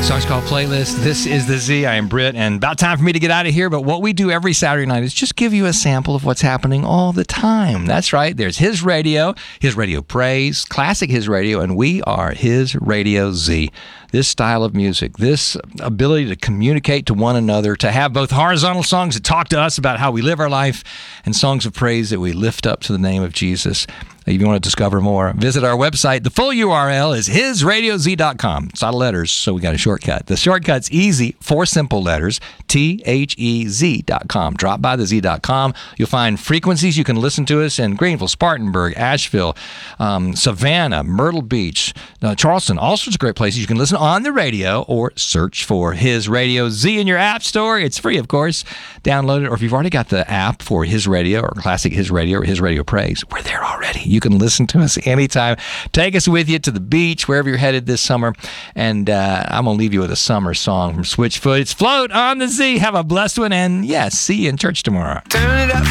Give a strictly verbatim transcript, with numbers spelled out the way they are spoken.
Song's called Playlist. This is The Z. I am Britt, and about time for me to get out of here. But what we do every Saturday night is just give you a sample of what's happening all the time. That's right. There's His Radio, His Radio Praise, Classic His Radio, and we are His Radio Z. This style of music, this ability to communicate to one another, to have both horizontal songs that talk to us about how we live our life and songs of praise that we lift up to the name of Jesus. If you want to discover more, visit our website. The full U R L is his radio z dot com. It's a lot of letters, so we got a shortcut. The shortcut's easy, four simple letters, T H E Z dot com. Drop by the Z dot com. You'll find frequencies you can listen to us in Greenville, Spartanburg, Asheville, um, Savannah, Myrtle Beach, uh, Charleston, all sorts of great places you can listen on the radio or search for His Radio Z in your app store. It's free, of course. Download it, or if you've already got the app for His Radio or Classic His Radio or His Radio Praise, we're there already. You can listen to us anytime. Take us with you to the beach, wherever you're headed this summer. And uh, I'm going to leave you with a summer song from Switchfoot. It's Float on the Z. Have a blessed one, and yes, see you in church tomorrow. Turn it up.